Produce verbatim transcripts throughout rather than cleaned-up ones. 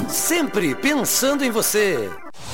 sempre pensando em você.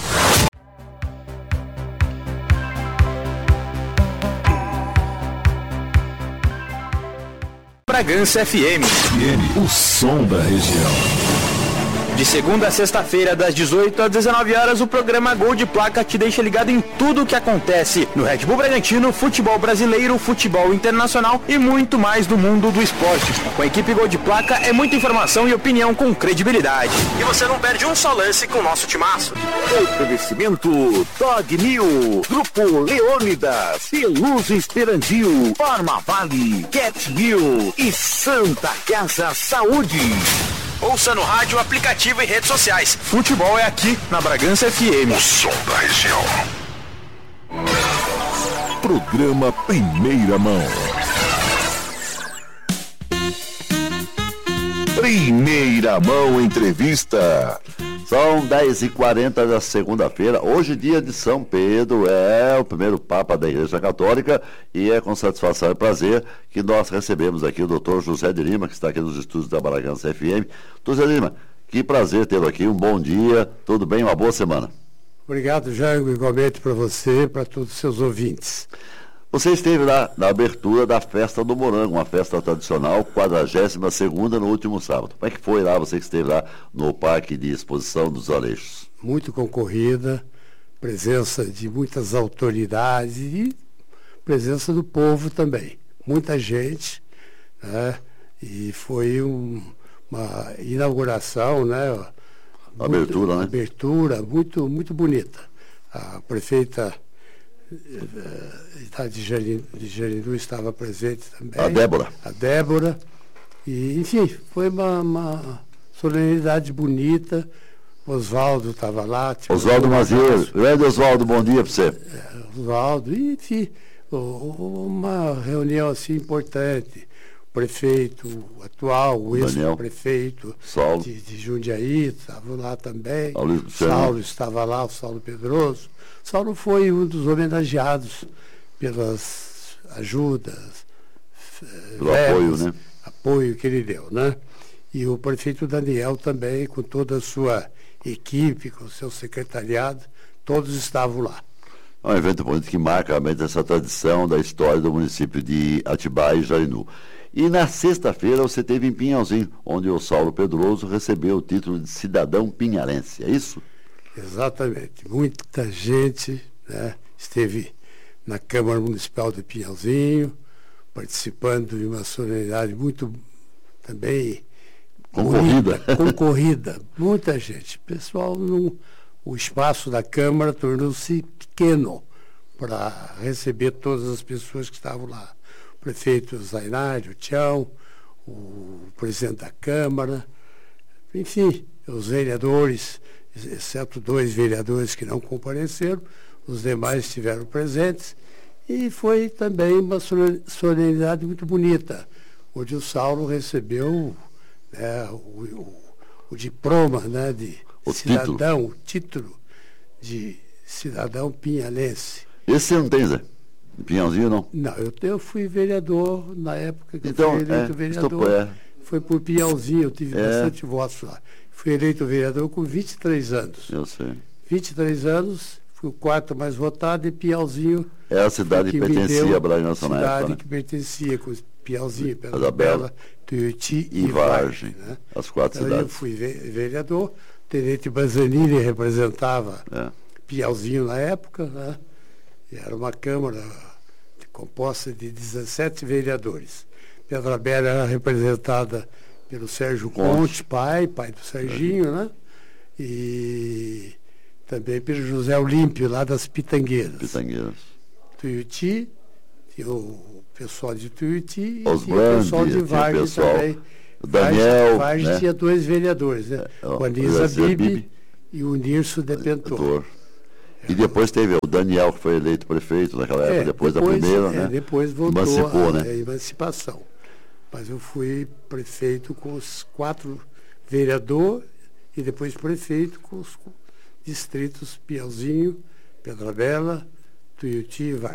Bragança F M. O som da região. De segunda a sexta-feira, das dezoito às dezenove horas, o programa Gol de Placa te deixa ligado em tudo o que acontece no Red Bull Bragantino, futebol brasileiro, futebol internacional e muito mais do mundo do esporte. Com a equipe Gol de Placa é muita informação e opinião com credibilidade. E você não perde um só lance com o nosso timaço. Oferecimento Dog New, Grupo Leônidas, Peluso Esperantil, Forma Vale, Cat New e Santa Casa Saúde. Ouça no rádio, aplicativo e redes sociais. Futebol é aqui na Bragança F M. O som da região. Programa Primeira Mão. Primeira Mão Entrevista. São dez e quarenta da segunda-feira, hoje dia de São Pedro, é o primeiro Papa da Igreja Católica, e é com satisfação e prazer que nós recebemos aqui o doutor José de Lima, que está aqui nos estúdios da Bragança F M. doutor José de Lima, que prazer tê-lo aqui, um bom dia, tudo bem, uma boa semana. Obrigado, Jango, igualmente para você e para todos os seus ouvintes. Você esteve lá na abertura da Festa do Morango, uma festa tradicional, quadragésima segunda, no último sábado. Como é que foi lá, você que esteve lá no Parque de Exposição dos Aleixos? Muito concorrida, presença de muitas autoridades e presença do povo também. Muita gente, né? E foi um, uma inauguração, né? Muito, abertura, né? Abertura muito, muito bonita. A prefeita de Jeridu estava presente também. A Débora. A Débora. E, enfim, foi uma, uma solenidade bonita. Oswaldo estava lá. Oswaldo Mazieiro. Grande Oswaldo, bom dia para você. É, Oswaldo, e, enfim, uma reunião assim importante. O prefeito atual, o ex-prefeito de, de Jundiaí, estava lá também. Saulo, Saulo estava lá, o Saulo Pedroso. Saulo foi um dos homenageados pelas ajudas, pelo verbas, apoio, né? Apoio que ele deu, né? E o prefeito Daniel também, com toda a sua equipe, com o seu secretariado, todos estavam lá. É um evento bonito que marca realmente essa tradição da história do município de Atibaia e Jarinu. E na sexta-feira você teve em Pinhalzinho, onde o Saulo Pedroso recebeu o título de cidadão pinhalense, é isso? Exatamente. Muita gente, né, esteve na Câmara Municipal de Pinhalzinho, participando de uma solenidade muito também concorrida. Bonita, concorrida. Muita gente. Pessoal, não, o espaço da Câmara tornou-se pequeno para receber todas as pessoas que estavam lá. O prefeito Zainari, o Tião, o presidente da Câmara, enfim, os vereadores, exceto dois vereadores que não compareceram, os demais estiveram presentes, e foi também uma solenidade muito bonita, onde o Saulo recebeu, né, o, o, o diploma, né, de o cidadão, título. o título de cidadão pinhalense. Esse você não tem, Zé? Em Pinhalzinho, não? Não, eu, eu fui vereador na época que então, eu fui eleito é, vereador. É. Foi por Pinhalzinho, eu tive é. bastante votos lá. Fui eleito vereador com vinte e três anos. Eu sei. vinte e três anos, fui o quarto mais votado, e Pinhalzinho... É a cidade que pertencia à Bragança na época, cidade né? que pertencia com Pinhalzinho, Pedra Bela, Tuiuti e Vargem, né? As quatro então, cidades. Eu fui vereador, o tenente Banzanini representava é. Pinhalzinho na época, né? E era uma Câmara composta de dezessete vereadores. Pedra Bela era representada pelo Sérgio Conte, Conte pai, pai do Serginho, é. né? E também pelo José Olímpio, lá das Pitangueiras. Pitangueiras. Tuiuti, tinha o pessoal de Tuiuti, Os e tinha o pessoal de Vargem também. O Daniel, Vargem né? tinha dois vereadores, né? É, o Anisa Bibi e o Nirso Depentor. E depois teve o Daniel, que foi eleito prefeito naquela época, é, depois, depois da primeira, é, né? Depois voltou Emancipou, a, né? a emancipação. Mas eu fui prefeito com os quatro vereadores e depois prefeito com os distritos Pinhalzinho, Pedra Bela, Tuiuti e Vargem.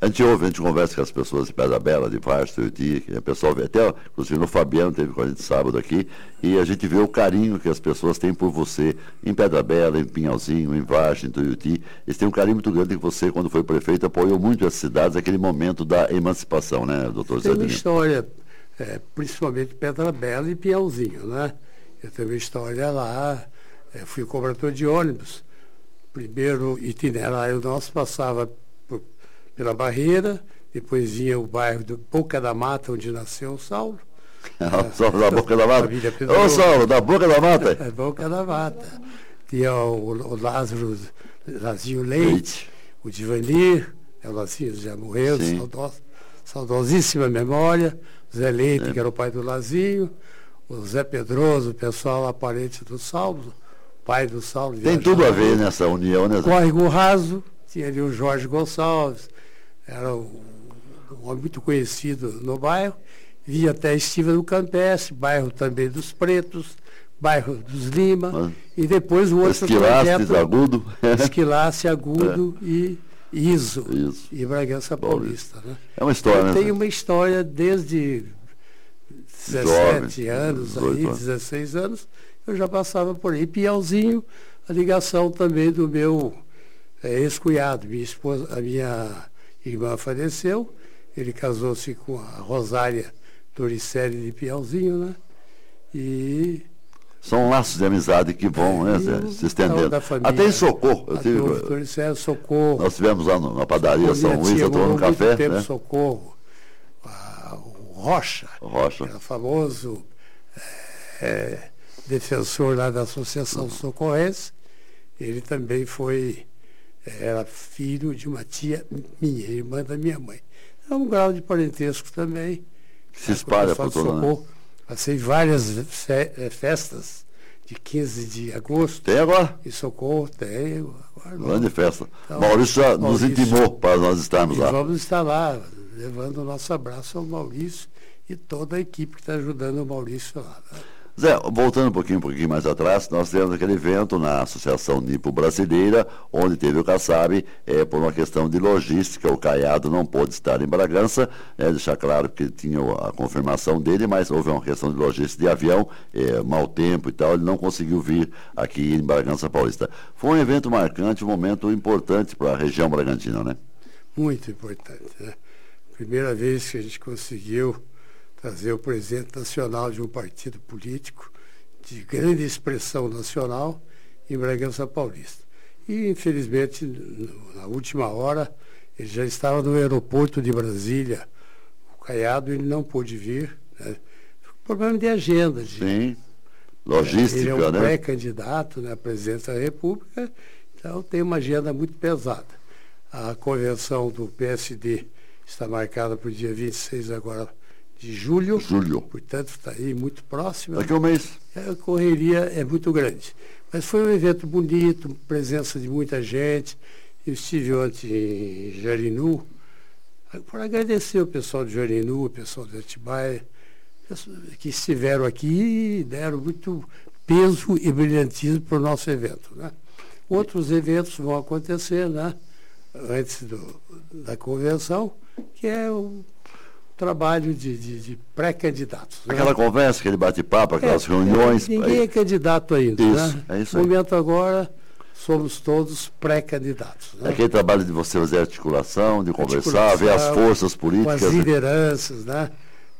A gente ouve, a gente conversa com as pessoas de Pedra Bela, de Vargas, Tuiuti, o pessoal vê, até, inclusive no Fabiano teve com a gente sábado aqui, e a gente vê o carinho que as pessoas têm por você em Pedra Bela, em Pinhalzinho, em Vargas, em Tuiuti. Eles têm um carinho muito grande que você, quando foi prefeito, apoiou muito as cidades naquele momento da emancipação, né, doutor Zé? Tem uma história, é, principalmente Pedra Bela e Pinhalzinho, né? Eu tenho uma história lá, é, fui cobrador de ônibus. Primeiro itinerário nosso passava por, pela Barreira, depois vinha o bairro do Boca da Mata, onde nasceu o Saulo. Saulo da Boca da Mata. Ô, Saulo, da Boca da Mata. Da Boca da Mata. Tinha o, o Lázaro, Lazinho Leite, Leite, o Divanir, o Lazinho já morreu, saudoso, saudosíssima memória, o Zé Leite, é. que era o pai do Lazinho, o Zé Pedroso, o pessoal lá, parente do Saulo, pai do Saulo. Tem tudo a ver nessa união, né? Córrego Raso, tinha ali o Jorge Gonçalves, era um, um homem muito conhecido no bairro, via até Estiva do Campestre, bairro também dos Pretos, bairro dos Lima, ah, e depois o outro Esquilace, projeto... Agudo. Esquilace, Agudo é. e Iso, Isso. e Bragança Paulista. Né? É uma história, né? Tem uma história desde dezessete anos, aí, dezesseis anos, eu já passava por aí. Pinhalzinho, a ligação também do meu é, ex-cunhado. Minha esposa, a minha irmã faleceu, ele casou-se com a Rosária Torricelli de Pinhalzinho, né? E... São laços de amizade que vão, é, né, Zé, se estendendo. Até em Socorro. Eu tive, Torricelli, Socorro. Nós tivemos lá no, na padaria São Luís, eu tomando um café. Tempo, né? Socorro. A, o Rocha, Rocha. Que era famoso é, defensor lá da Associação Socorrense. Ele também foi, era filho de uma tia minha, irmã da minha mãe. É um grau de parentesco também. Que se espalha por todo mundo. Passei várias fe festas de quinze de agosto. Tem agora? Em Socorro, tem. Agora grande festa. Então, Maurício já Maurício, nos intimou para nós estarmos lá. Vamos estar lá, levando o nosso abraço ao Maurício e toda a equipe que está ajudando o Maurício lá. Né? Zé, voltando um pouquinho, um pouquinho mais atrás, nós tivemos aquele evento na Associação Nipo Brasileira, onde teve o Kassab, é, por uma questão de logística, o Caiado não pôde estar em Bragança, é, deixar claro que tinha a confirmação dele, mas houve uma questão de logística de avião, é, mau tempo e tal, ele não conseguiu vir aqui em Bragança Paulista. Foi um evento marcante, um momento importante para a região bragantina, né? Muito importante, né? Primeira vez que a gente conseguiu trazer o presidente nacional de um partido político de grande expressão nacional em Bragança Paulista. E, infelizmente, na última hora, ele já estava no aeroporto de Brasília, o Caiado, ele não pôde vir. Né? Problema de agenda. De, Sim, logística, né? Ele é um né? pré-candidato, né, à presidência da República, então tem uma agenda muito pesada. A convenção do P S D está marcada para o dia vinte e seis agora de julho, julho. Portanto, está aí muito próximo. Daqui a um mês. A correria é muito grande. Mas foi um evento bonito, presença de muita gente. Eu estive ontem em Jarinu, para agradecer o pessoal de Jarinu, o pessoal de Atibaia, que estiveram aqui e deram muito peso e brilhantismo para o nosso evento. Né? Outros eventos vão acontecer, né? Antes do, da convenção, que é o trabalho de, de, de pré-candidatos. Aquela né? conversa, aquele bate-papo, aquelas é, reuniões. É, ninguém é candidato ainda. Isso, né? é isso No aí. momento agora, somos todos pré-candidatos. Né? Aquele trabalho de você fazer articulação, de conversar, ver as forças políticas. Com as lideranças, né?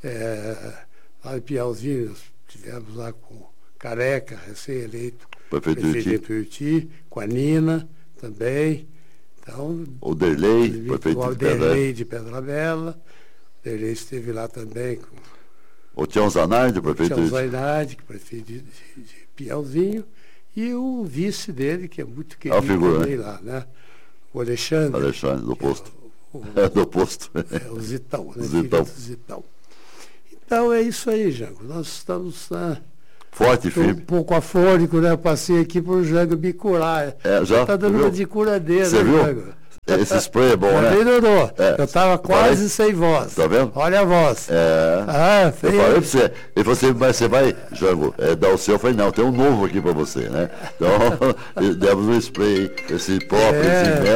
É, lá em Pinhalzinho, nós tivemos lá com o Careca, recém-eleito prefeito de Tuiuti, com a Nina também. Então, o Derlei, prefeito o de Pedra Derlei de Pedra Bela. Ele esteve lá também com o Tião Zanardi, prefeito Tião Zanardi, que é prefeito de, de, de Pinhalzinho, e o vice dele, que é muito querido a figura, também né? lá, né? O Alexandre. Alexandre, do posto. É, o, é, do posto. É, o Zitão, né? Zitão. Zitão. Então é isso aí, Jango. Nós estamos né, forte e firme. Um pouco afônico, né? Eu passei aqui por Jango me curar. É, já? Está dando viu? uma de curadeira, Você né, viu? Jango? Esse spray é bom, já né? melhorou. É. Eu estava quase sem voz. Tá vendo? Olha a voz. É. Ah, eu feio. falei pra você. E você, mas você vai, Jango, é, dar o seu. Eu falei, não, tem um novo aqui pra você, né? Então, demos um spray, esse próprio, É. esse mel,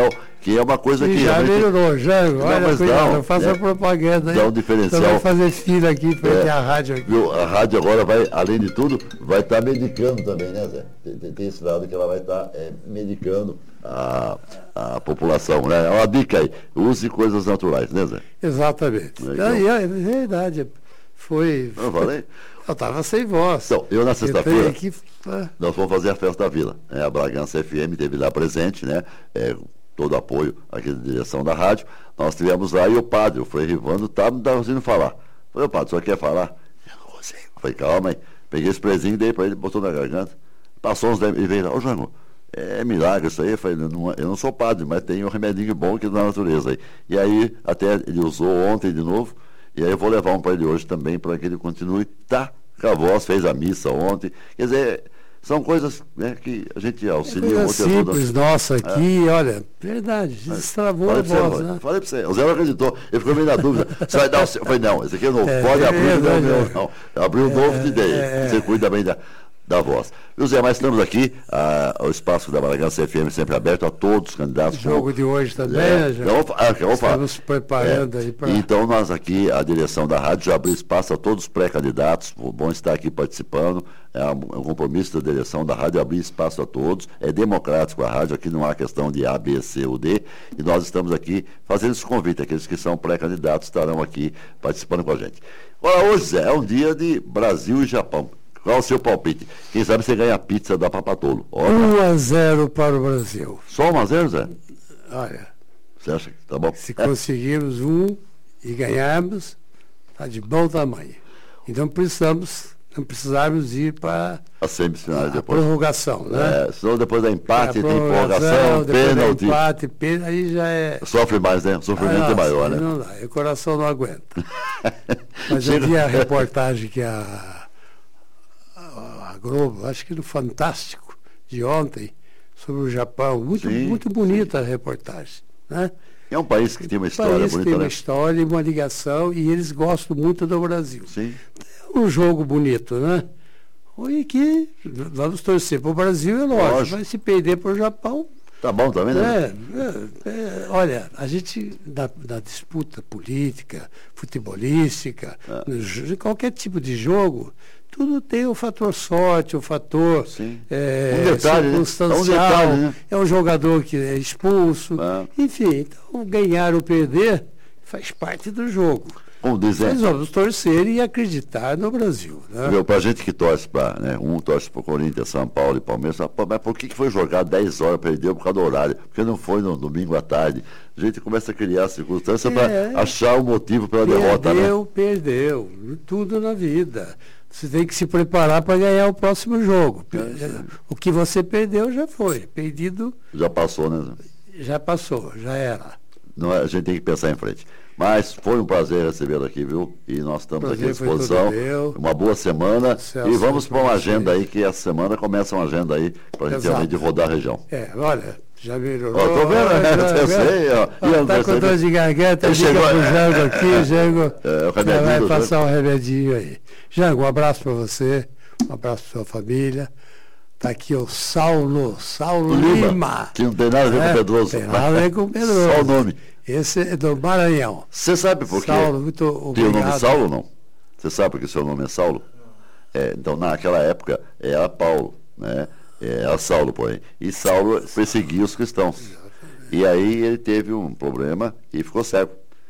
que é uma coisa e que... já realmente... melhorou, Jango, olha, mas cuidado, não, não faça é, propaganda aí. dá um diferencial. Então vai fazer fila aqui para É, ter a rádio aqui. Viu? A rádio agora vai, além de tudo, vai estar medicando também, né, Zé? Tem, tem, tem esse lado que ela vai estar é, medicando a, a população, né? É uma dica aí, use coisas naturais, né, Zé? Exatamente. Legal. Aí, é verdade, foi... Eu falei? Eu estava sem voz. Então, eu na sexta-feira... Aqui, ah, Nós vamos fazer a festa da Vila. Né? A Bragança F M teve lá presente, né? É, todo o apoio aqui da direção da rádio. Nós tivemos lá e o padre, o Frei Rivando, tá me conseguindo falar. Falei, ô padre, só quer falar? Eu não consigo. Falei, calma aí. Peguei esse presinho, dei para ele, botou na garganta. Passou uns dez, ele veio lá, ô Jango, é milagre isso aí. Eu falei, não, eu não sou padre, mas tem um remedinho bom aqui da natureza aí. E aí, até ele usou ontem de novo, e aí eu vou levar um para ele hoje também, para que ele continue, tá? Com a voz, fez a missa ontem. Quer dizer, são coisas, né, que a gente auxilia é muito. simples, nossa, aqui, é. olha, verdade, destravou a voz, né? Falei para você, o Zé não acreditou, ele ficou meio na dúvida, você vai dar o seu. Eu falei, não, esse aqui é novo, É, pode é, abrir, é, não, é, não, não. Abriu um novo de ideia, é, você cuida bem da, da voz. Viu, Zé, mas estamos aqui, a, o espaço da Bragança F M sempre aberto a todos os candidatos. O jogo de hoje também, é, né, já? Eu vou, ah, eu vou falar. Estamos preparando É, aí para... Então, nós aqui, a direção da rádio, já abriu espaço a todos os pré-candidatos. Bom estar aqui participando. É um, é um compromisso da direção da rádio abrir espaço a todos. É democrático a rádio, aqui não há questão de A, B, C ou D. E nós estamos aqui fazendo esse convite. Aqueles que são pré-candidatos estarão aqui participando com a gente. Agora, hoje, Zé, é um dia de Brasil e Japão. Qual é o seu palpite? Quem sabe você ganha a pizza da Papatolo. um a zero para o Brasil. Só um a zero, Zé? Olha, Você acha que tá bom? se conseguirmos um e ganharmos, está de bom tamanho. Então precisamos, não precisarmos ir para As semifinais a depois. prorrogação, né? É, senão depois da empate, A tem prorrogação, prorrogação, depois do pênalti. empate, pênalti, aí já é... Sofre mais, né? O sofrimento Ah, é maior, nossa, né? Não dá, o coração não aguenta. Mas eu Chega- vi a reportagem que a, a, a Globo, acho que no Fantástico, de ontem, sobre o Japão. Muito, Sim, muito bonita a reportagem. Né? É um país que tem uma Um história país que bonita, tem uma né? história e uma ligação, e eles gostam muito do Brasil. Sim. É um jogo bonito, né? E que vamos torcer para o Brasil, é lógico. Lógico. Mas se perder para o Japão, Tá bom também, né? é, é, é, olha, a gente, na, na disputa política, futebolística, É. no jo- em qualquer tipo de jogo, tudo tem o fator sorte, o fator Sim. é, Um detalhe, né? circunstancial, É um detalhe, né? é um jogador que é expulso, É. enfim, então ganhar ou perder faz parte do jogo. Como dizem, Nós vamos torcer e acreditar no Brasil. Né? viu, pra gente que torce para, né? Um torce para Corinthians, São Paulo e Palmeiras, fala, "Pô, mas por que, que foi jogar dez horas, perdeu por causa do horário? Porque não foi no domingo à tarde. A gente começa a criar circunstâncias É. para achar o motivo pela derrota, né? Perdeu, perdeu. Tudo na vida. Você tem que se preparar para ganhar o próximo jogo. O que você perdeu já foi. Perdido Já passou, né? já passou, já era. Não é- a gente tem que pensar em frente. Mas foi um prazer recebê-lo aqui, viu? E nós estamos Prazer aqui à foi todo disposição. meu. Uma boa semana. Celso, e vamos para uma pra agenda vocês. aí, que essa semana começa uma agenda aí para a gente Exato. realmente rodar a região. É, olha, já melhorou. Ó, tô vendo, né? já- Eu já- sei, ó. Ó, E tá Anderson, com dor ele- de garganta, ele liga chegou- pro Jango aqui, Jango. É, o já remedinho vai do passar um remedinho aí. Jango, um abraço para você, um abraço para sua família. Tá aqui o Saulo, Saulo Lima, Lima. que não tem nada a ver É, com o Pedroso. tem nada a ver com o Pedroso. Só o nome. Esse é do Maranhão. Você sabe por quê? Saulo, muito Tem o obrigado. nome Saulo ou não? Você sabe por que seu nome é Saulo? É, então, naquela época, era Paulo, né? Era Saulo, porém. E Saulo perseguia os cristãos. E aí ele teve um problema e ficou cego.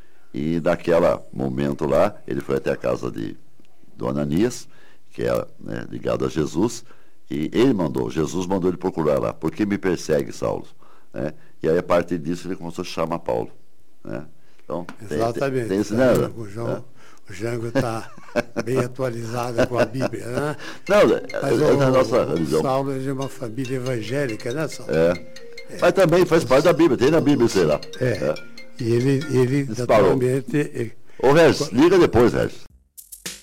E naquele momento lá, ele foi até a casa de do Ananias, que era, né, ligado a Jesus, e ele mandou, Jesus mandou ele procurar lá. Por que me persegue, Saulo? Né? E aí, a partir disso, ele começou a chamar Paulo. Né? Então, tem- Exatamente. Tem, tem esse, Tá né? vendo? O João, É. o Jango está bem atualizado com a Bíblia, né? Não, é, Mas é o, da nossa o religião. Saulo é de uma família evangélica, né, Saulo? É. Mas também faz parte da Bíblia, tem na Bíblia, sei lá. É. E ele, ele Disparou. naturalmente, eh, Ô, Regis, liga depois, Regis.